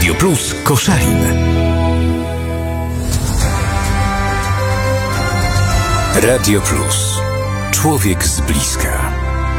Radio Plus Koszalin. Radio Plus. Człowiek z bliska.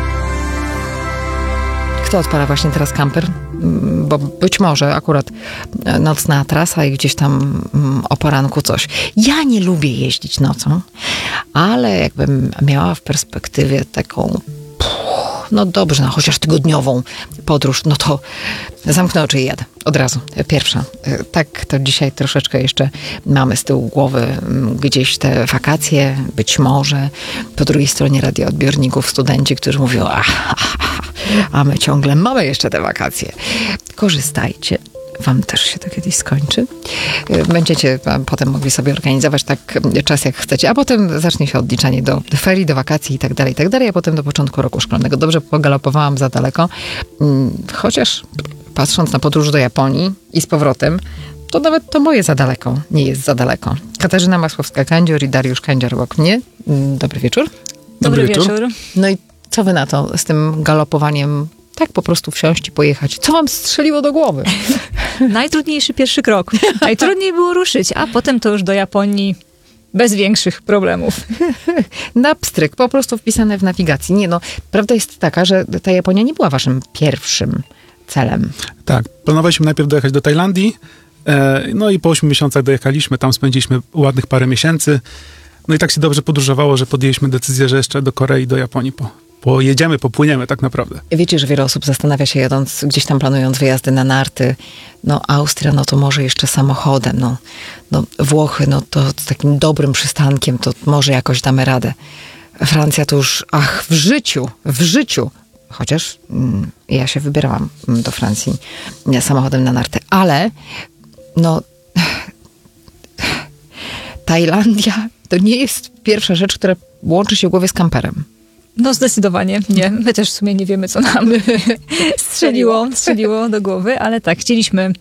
Kto odpala właśnie teraz kamper? Bo być może akurat nocna trasa i gdzieś tam o poranku coś. Ja nie lubię jeździć nocą, ale jakbym miała w perspektywie taką no dobrze, no chociaż tygodniową podróż, no to zamknę oczy i jadę. Od razu. Pierwsza. Tak to dzisiaj troszeczkę jeszcze mamy z tyłu głowy gdzieś te wakacje, być może po drugiej stronie radioodbiorników studenci, którzy mówią, a my ciągle mamy jeszcze te wakacje. Korzystajcie. Wam też się to kiedyś skończy. Będziecie potem mogli sobie organizować tak czas, jak chcecie, a potem zacznie się odliczanie do ferii, do wakacji i tak dalej, a potem do początku roku szkolnego. Dobrze pogalopowałam za daleko, chociaż patrząc na podróż do Japonii i z powrotem, to nawet to moje za daleko nie jest za daleko. Katarzyna Masłowska-Kędzior i Dariusz Kędzior obok mnie. Dobry wieczór. Dobry wieczór. No i co wy na to z tym galopowaniem? Tak po prostu wsiąść i pojechać. Co wam strzeliło do głowy? Najtrudniejszy pierwszy krok. Najtrudniej było ruszyć, a potem to już do Japonii bez większych problemów. Na pstryk, po prostu wpisane w nawigacji. Nie no, prawda jest taka, że ta Japonia nie była waszym pierwszym celem. Tak, planowaliśmy najpierw dojechać do Tajlandii, no i po 8 miesiącach dojechaliśmy, tam spędziliśmy ładnych parę miesięcy. No i tak się dobrze podróżowało, że podjęliśmy decyzję, że jeszcze do Korei, do Japonii pojedziemy, popłyniemy tak naprawdę. Wiecie, że wiele osób zastanawia się jadąc, gdzieś tam planując wyjazdy na narty. No Austria, no to może jeszcze samochodem. No Włochy, no to z takim dobrym przystankiem, to może jakoś damy radę. Francja to już, w życiu. Chociaż ja się wybierałam do Francji samochodem na narty. Ale no Tajlandia to nie jest pierwsza rzecz, która łączy się w głowie z kamperem. No zdecydowanie nie. My też w sumie nie wiemy, co nam strzeliło do głowy, ale tak, chcieliśmy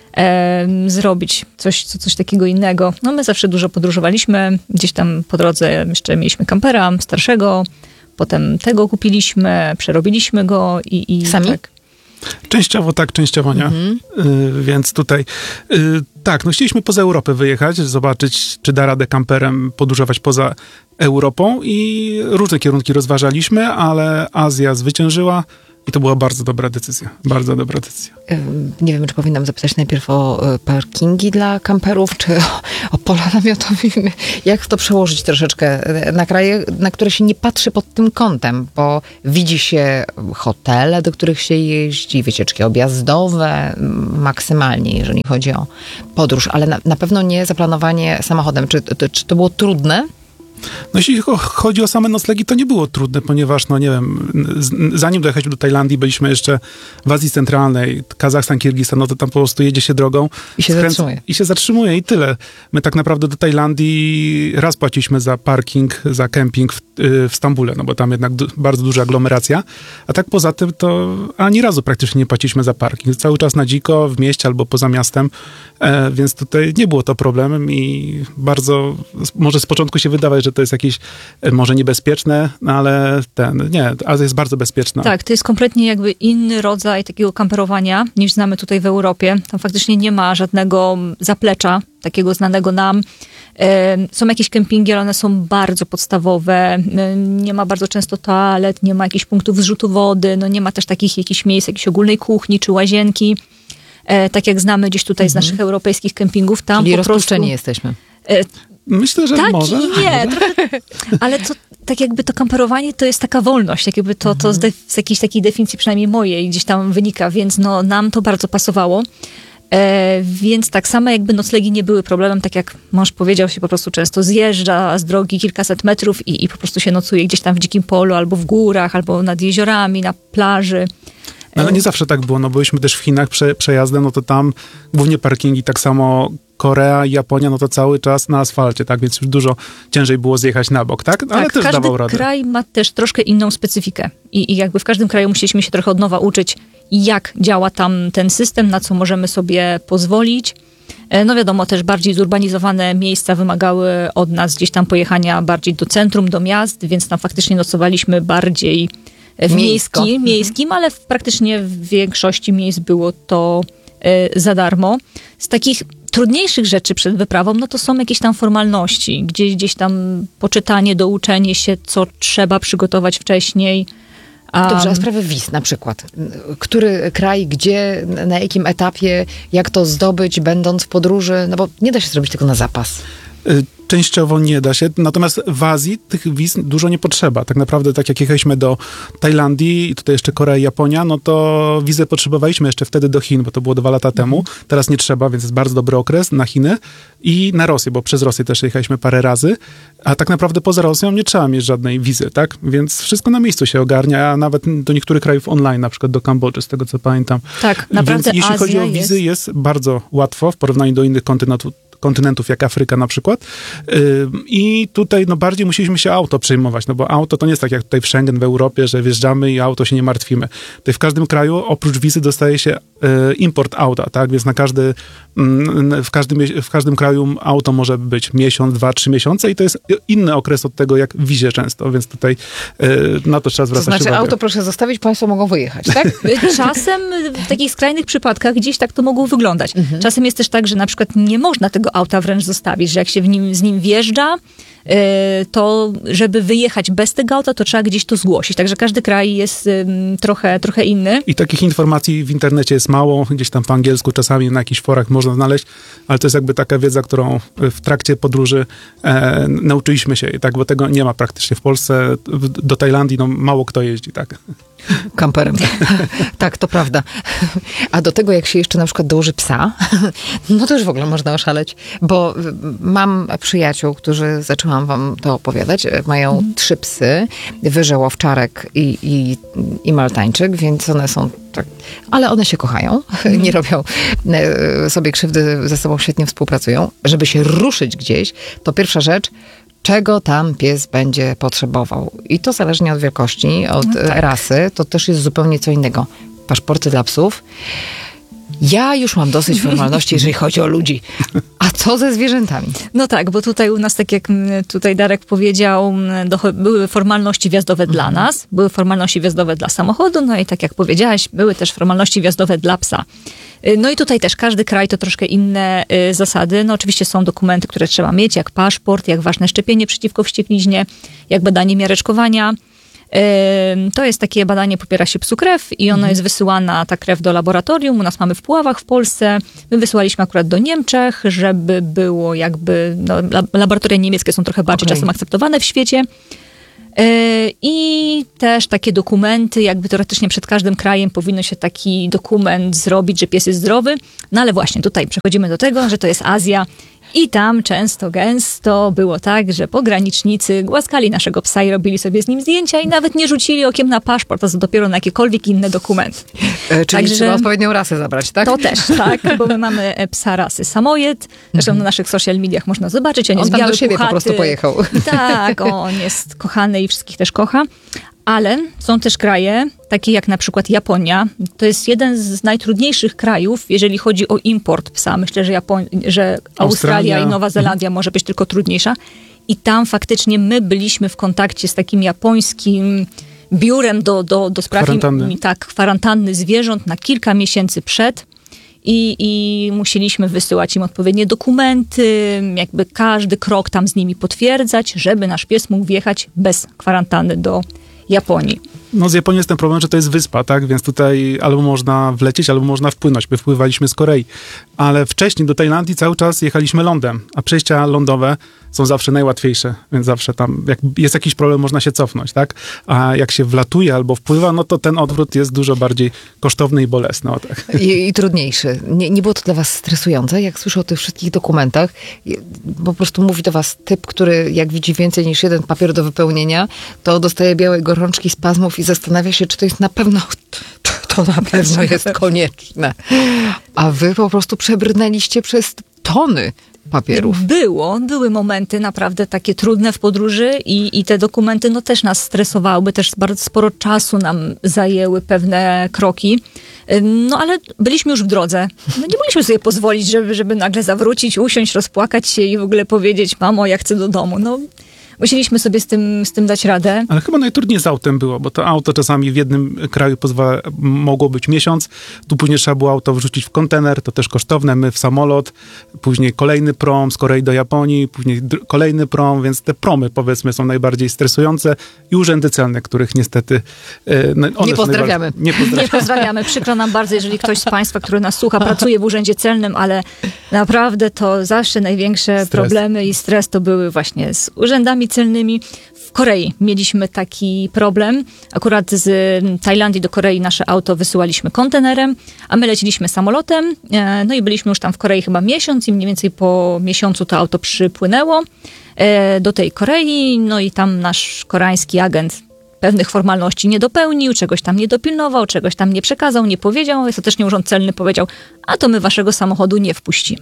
zrobić coś takiego innego. No my zawsze dużo podróżowaliśmy. Gdzieś tam po drodze jeszcze mieliśmy kampera starszego, potem tego kupiliśmy, przerobiliśmy go i sami? Tak. Częściowo tak, częściowo nie. Więc tutaj tak, no chcieliśmy poza Europę wyjechać, zobaczyć, czy da radę kamperem podróżować poza Europą i różne kierunki rozważaliśmy, ale Azja zwyciężyła i to była bardzo dobra decyzja. Bardzo dobra decyzja. Nie wiem, czy powinnam zapytać najpierw o parkingi dla kamperów, czy o pola namiotowe. Jak to przełożyć troszeczkę na kraje, na które się nie patrzy pod tym kątem, bo widzi się hotele, do których się jeździ, wycieczki objazdowe, maksymalnie, jeżeli chodzi o podróż, ale na pewno nie zaplanowanie samochodem. Czy to było trudne? No jeśli chodzi o same noclegi, to nie było trudne, ponieważ, no nie wiem, zanim dojechaliśmy do Tajlandii, byliśmy jeszcze w Azji Centralnej, Kazachstan, Kirgistan, no to tam po prostu jedzie się drogą. I się zatrzymuje i tyle. My tak naprawdę do Tajlandii raz płaciliśmy za parking, za kemping w Stambule, no bo tam jednak bardzo duża aglomeracja, a tak poza tym to ani razu praktycznie nie płaciliśmy za parking. Cały czas na dziko, w mieście albo poza miastem, więc tutaj nie było to problemem i bardzo, może z początku się wydawać, że to jest jakieś może niebezpieczne, no ale Azja jest bardzo bezpieczna. Tak, to jest kompletnie jakby inny rodzaj takiego kamperowania niż znamy tutaj w Europie. Tam faktycznie nie ma żadnego zaplecza, takiego znanego nam. Są jakieś kempingi, ale one są bardzo podstawowe. Nie ma bardzo często toalet, nie ma jakichś punktów zrzutu wody, no nie ma też takich jakichś miejsc, jakiejś ogólnej kuchni czy łazienki. Tak jak znamy gdzieś tutaj z naszych europejskich kempingów. Tam czyli po rozpuszczeni prostu jesteśmy. Myślę, że tak może. Tak i nie. Trochę, ale to, tak jakby to kamperowanie to jest taka wolność. Tak jakby to z jakiejś takiej definicji przynajmniej mojej gdzieś tam wynika, więc no, nam to bardzo pasowało. Więc tak samo jakby noclegi nie były problemem, tak jak mąż powiedział, się po prostu często zjeżdża z drogi kilkaset metrów i po prostu się nocuje gdzieś tam w dzikim polu, albo w górach, albo nad jeziorami, na plaży. No, ale nie zawsze tak było, no byliśmy też w Chinach przejazdem, no to tam głównie parkingi, tak samo Korea i Japonia, no to cały czas na asfalcie, tak, więc już dużo ciężej było zjechać na bok, tak? Ale tak, też dawał radę. Każdy kraj ma też troszkę inną specyfikę i jakby w każdym kraju musieliśmy się trochę od nowa uczyć, jak działa tam ten system, na co możemy sobie pozwolić. No wiadomo, też bardziej zurbanizowane miejsca wymagały od nas gdzieś tam pojechania bardziej do centrum, do miast, więc tam faktycznie nocowaliśmy bardziej w miejskim, ale praktycznie w większości miejsc było to za darmo. Z takich trudniejszych rzeczy przed wyprawą, no to są jakieś tam formalności, gdzieś tam poczytanie, douczenie się, co trzeba przygotować wcześniej. Dobrze, a sprawy wiz na przykład. Który kraj, gdzie, na jakim etapie, jak to zdobyć, będąc w podróży? No bo nie da się zrobić tego na zapas. Częściowo nie da się, natomiast w Azji tych wiz dużo nie potrzeba. Tak naprawdę, tak jak jechaliśmy do Tajlandii i tutaj jeszcze Korea i Japonia, no to wizę potrzebowaliśmy jeszcze wtedy do Chin, bo to było 2 lata temu. Teraz nie trzeba, więc jest bardzo dobry okres na Chiny i na Rosję, bo przez Rosję też jechaliśmy parę razy, a tak naprawdę poza Rosją nie trzeba mieć żadnej wizy, tak? Więc wszystko na miejscu się ogarnia, a nawet do niektórych krajów online, na przykład do Kambodży, z tego co pamiętam. Tak, naprawdę. Więc jeśli chodzi o wizy, jest bardzo łatwo w porównaniu do innych kontynentów, jak Afryka na przykład. I tutaj bardziej musieliśmy się auto przejmować, no bo auto to nie jest tak jak tutaj w Schengen, w Europie, że wjeżdżamy i auto się nie martwimy. Tutaj w każdym kraju oprócz wizy dostaje się import auta, tak? Więc w każdym kraju auto może być miesiąc, 2, 3 miesiące i to jest inny okres od tego, jak w wizie często, więc tutaj na to trzeba zwracać uwagę. Auto proszę zostawić, państwo mogą wyjechać, tak? Czasem w takich skrajnych przypadkach gdzieś tak to mogło wyglądać. Czasem jest też tak, że na przykład nie można tego auta wręcz zostawić, że jak się z nim wjeżdża, to żeby wyjechać bez tego auta, to trzeba gdzieś to zgłosić. Także każdy kraj jest trochę inny. I takich informacji w internecie jest mało, gdzieś tam po angielsku czasami na jakichś forach można znaleźć, ale to jest jakby taka wiedza, którą w trakcie podróży nauczyliśmy się, tak, bo tego nie ma praktycznie w Polsce. Do Tajlandii mało kto jeździ, tak. Kamperem. Tak, to prawda. A do tego, jak się jeszcze na przykład dołoży psa, no to już w ogóle można oszaleć, bo mam przyjaciół, którzy, zaczęłam wam to opowiadać, mają 3 psy, wyżeł, owczarek i maltańczyk, więc one są tak, ale one się kochają, nie robią sobie krzywdy, ze sobą świetnie współpracują. Żeby się ruszyć gdzieś, to pierwsza rzecz, czego tam pies będzie potrzebował. I to zależnie od wielkości, od rasy, to też jest zupełnie co innego. Paszporty dla psów. Ja już mam dosyć formalności, jeżeli chodzi o ludzi. A co ze zwierzętami? No tak, bo tutaj u nas, tak jak tutaj Darek powiedział, były formalności wjazdowe dla nas, były formalności wjazdowe dla samochodu, no i tak jak powiedziałaś, były też formalności wjazdowe dla psa. No i tutaj też każdy kraj to troszkę inne zasady. No oczywiście są dokumenty, które trzeba mieć, jak paszport, jak ważne szczepienie przeciwko wściekliznie, jak badanie miareczkowania. To jest takie badanie, popiera się psu krew i ona jest wysyłana, ta krew, do laboratorium. U nas mamy w Puławach w Polsce. My wysyłaliśmy akurat do Niemczech, żeby było jakby, laboratoria niemieckie są trochę bardziej czasem akceptowane w świecie. I też takie dokumenty, jakby teoretycznie przed każdym krajem powinno się taki dokument zrobić, że pies jest zdrowy. No ale właśnie tutaj przechodzimy do tego, że to jest Azja. I tam gęsto było tak, że pogranicznicy głaskali naszego psa i robili sobie z nim zdjęcia i nawet nie rzucili okiem na paszport, a dopiero na jakiekolwiek inny dokument. Czyli Także trzeba odpowiednią rasę zabrać, tak? To też, tak, bo my mamy psa rasy Samoyed. Zresztą na naszych social mediach można zobaczyć. On jest tam biały, do siebie puchaty. po prostu pojechał. Tak, on jest kochany i wszystkich też kocha. Ale są też kraje, takie jak na przykład Japonia. To jest jeden z najtrudniejszych krajów, jeżeli chodzi o import psa. Myślę, że Australia i Nowa Zelandia może być tylko trudniejsza. I tam faktycznie my byliśmy w kontakcie z takim japońskim biurem do spraw kwarantanny zwierząt na kilka miesięcy przed. I musieliśmy wysyłać im odpowiednie dokumenty, jakby każdy krok tam z nimi potwierdzać, żeby nasz pies mógł wjechać bez kwarantanny do Japonii. No z Japonią jest ten problem, że to jest wyspa, tak? Więc tutaj albo można wlecieć, albo można wpłynąć. My wpływaliśmy z Korei. Ale wcześniej do Tajlandii cały czas jechaliśmy lądem, a przejścia lądowe są zawsze najłatwiejsze, więc zawsze tam, jak jest jakiś problem, można się cofnąć, tak? A jak się wlatuje albo wpływa, no to ten odwrót jest dużo bardziej kosztowny i bolesny. O tak. I trudniejszy. Nie było to dla was stresujące, jak słyszę o tych wszystkich dokumentach? Po prostu mówi do was typ, który jak widzi więcej niż jeden papier do wypełnienia, to dostaje białej gorączki, spazmów i zastanawia się, czy to jest na pewno... To na pewno jest konieczne. A wy po prostu przebrnęliście przez tony papierów. Były momenty naprawdę takie trudne w podróży i te dokumenty no też nas stresowały, też bardzo sporo czasu nam zajęły pewne kroki. No ale byliśmy już w drodze. No nie mogliśmy sobie pozwolić, żeby nagle zawrócić, usiąść, rozpłakać się i w ogóle powiedzieć: mamo, ja chcę do domu. No musieliśmy sobie z tym dać radę. Ale chyba najtrudniej z autem było, bo to auto czasami w jednym kraju mogło być miesiąc, tu później trzeba było auto wrzucić w kontener, to też kosztowne, my w samolot, później kolejny prom z Korei do Japonii, później kolejny prom, więc te promy, powiedzmy, są najbardziej stresujące i urzędy celne, których niestety... Nie pozdrawiamy. Nie pozdrawiamy. Przykro nam bardzo, jeżeli ktoś z Państwa, który nas słucha, pracuje w urzędzie celnym, ale naprawdę to zawsze największe problemy i stres to były właśnie z urzędami celnymi. W Korei mieliśmy taki problem. Akurat z Tajlandii do Korei nasze auto wysyłaliśmy kontenerem, a my leciliśmy samolotem. No i byliśmy już tam w Korei chyba miesiąc i mniej więcej po miesiącu to auto przypłynęło do tej Korei. No i tam nasz koreański agent pewnych formalności nie dopełnił, czegoś tam nie dopilnował, czegoś tam nie przekazał, nie powiedział. Ostatecznie urząd celny powiedział, a to my waszego samochodu nie wpuścimy.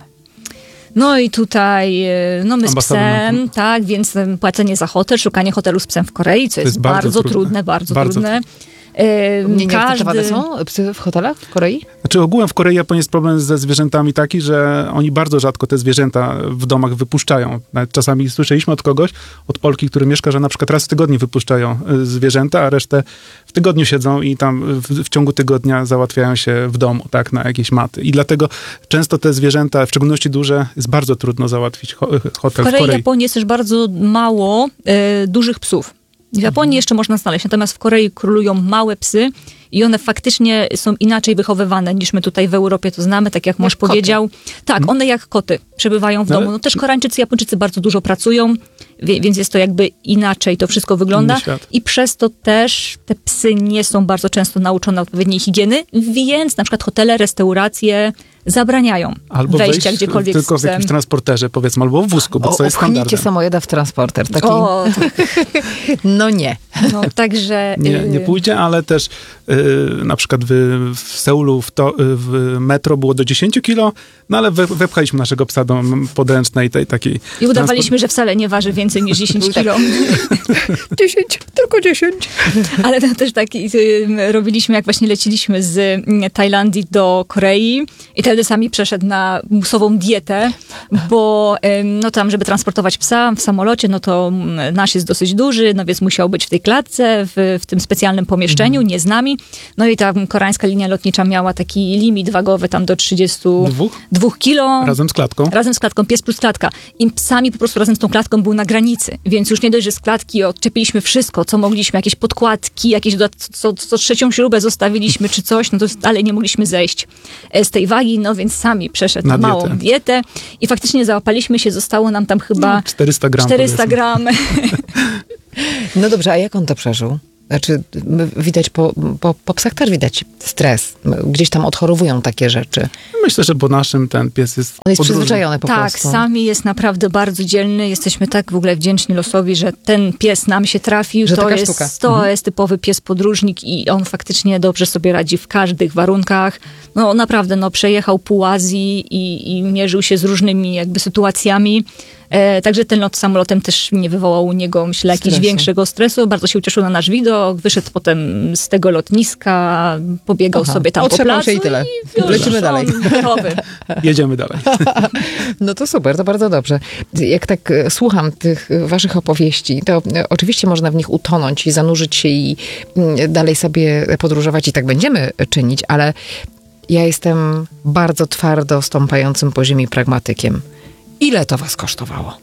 No i tutaj, no my z psem, tak, więc płacenie za hotel, szukanie hotelu z psem w Korei, co jest bardzo trudne, bardzo trudne. Nieakceptowane są psy w hotelach w Korei? Znaczy ogółem w Korei, Japonii jest problem ze zwierzętami taki, że oni bardzo rzadko te zwierzęta w domach wypuszczają. Nawet czasami słyszeliśmy od kogoś, od Polki, który mieszka, że na przykład raz w tygodniu wypuszczają zwierzęta, a resztę w tygodniu siedzą i tam w ciągu tygodnia załatwiają się w domu, tak, na jakieś maty. I dlatego często te zwierzęta, w szczególności duże, jest bardzo trudno załatwić hotel w Korei. W Japonii jest też bardzo mało dużych psów. W Japonii jeszcze można znaleźć, natomiast w Korei królują małe psy i one faktycznie są inaczej wychowywane niż my tutaj w Europie to znamy, tak jak mąż powiedział. Tak, one jak koty przebywają w domu. No też Koreańczycy, Japończycy bardzo dużo pracują, więc jest to jakby inaczej to wszystko wygląda. I przez to też te psy nie są bardzo często nauczone odpowiedniej higieny, więc na przykład hotele, restauracje zabraniają albo wejścia gdziekolwiek tylko w jakimś transporterze, powiedzmy, albo w wózku, bo to jest standardem. Upchnijcie samojeda w transporter. Taki... O, tak. No nie. No, także... Nie pójdzie, ale też na przykład w Seulu w metro było do 10 kilo, no ale wepchaliśmy naszego psa do podręcznej tej takiej... I udawaliśmy, że wcale nie waży więcej niż 10 kilo. 10, tylko 10. Ale to też taki robiliśmy, jak właśnie leciliśmy z Tajlandii do Korei i wtedy sami przeszedł na musową dietę, bo no tam, żeby transportować psa w samolocie, no to nasz jest dosyć duży, no więc musiał być w tej klatce, w tym specjalnym pomieszczeniu, nie z nami. No i ta koreańska linia lotnicza miała taki limit wagowy tam do 32 kilo. Razem z klatką. Razem z klatką, pies plus klatka. I psami po prostu razem z tą klatką był na granicy. Więc już nie dość, że z klatki odczepiliśmy wszystko, co mogliśmy, jakieś podkładki, jakieś co trzecią śrubę zostawiliśmy czy coś, no to dalej nie mogliśmy zejść z tej wagi, no więc sami przeszedł na małą dietę i faktycznie załapaliśmy się, zostało nam tam chyba 400 gram. 400 gram. No dobrze, a jak on to przeżył? Znaczy, widać po psach też widać stres. Gdzieś tam odchorowują takie rzeczy. Myślę, że po naszym ten pies jest... On jest przyzwyczajony po prostu. Tak, sami jest naprawdę bardzo dzielny. Jesteśmy tak w ogóle wdzięczni losowi, że ten pies nam się trafił. Że to jest typowy pies podróżnik i on faktycznie dobrze sobie radzi w każdych warunkach. No naprawdę, no przejechał pół Azji i mierzył się z różnymi jakby sytuacjami. Także ten lot samolotem też nie wywołał u niego, myślę, jakiegoś większego stresu. Bardzo się ucieszył na nasz widok. Wyszedł potem z tego lotniska, pobiegał sobie tam po placu. Się i tyle. Lecimy dalej. Jedziemy dalej. No to super, to bardzo dobrze. Jak tak słucham tych waszych opowieści, to oczywiście można w nich utonąć i zanurzyć się i dalej sobie podróżować i tak będziemy czynić, ale ja jestem bardzo twardo stąpającym po ziemi pragmatykiem. Ile to was kosztowało?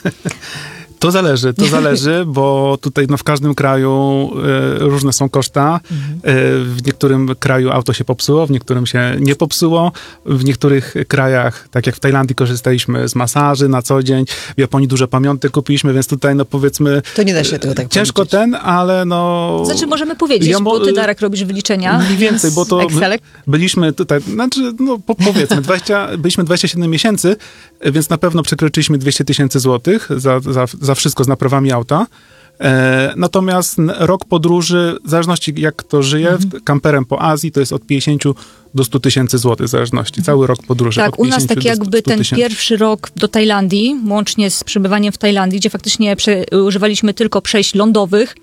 To zależy, bo tutaj no, w każdym kraju różne są koszta. W niektórym kraju auto się popsuło, w niektórym się nie popsuło. W niektórych krajach, tak jak w Tajlandii, korzystaliśmy z masaży na co dzień. W Japonii dużo pamiątek kupiliśmy, więc tutaj no powiedzmy... To nie da się tego tak ciężko policzyć. ale no... Znaczy możemy powiedzieć, bo ty, Darek, robisz wyliczenia. Mniej więcej, bo to byliśmy tutaj, znaczy no powiedzmy, byliśmy 27 miesięcy, więc na pewno przekroczyliśmy 200 000 złotych za wszystko z naprawami auta. Natomiast rok podróży, w zależności jak kto żyje, kamperem po Azji, to jest od 50 do 100 000 złotych w zależności. Cały rok podróży. Tak, u nas tak jakby ten pierwszy rok do Tajlandii, łącznie z przebywaniem w Tajlandii, gdzie faktycznie używaliśmy tylko przejść lądowych,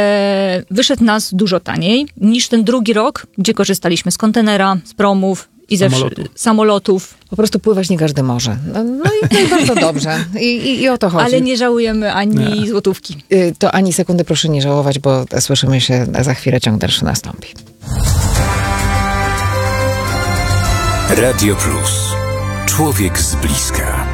wyszedł nas dużo taniej niż ten drugi rok, gdzie korzystaliśmy z kontenera, z promów i ze samolotów. Po prostu pływać nie każdy może. No i bardzo dobrze. I o to chodzi. Ale nie żałujemy ani złotówki. To ani sekundy proszę nie żałować, bo słyszymy się za chwilę, ciąg dalszy nastąpi. Radio Plus. Człowiek z bliska.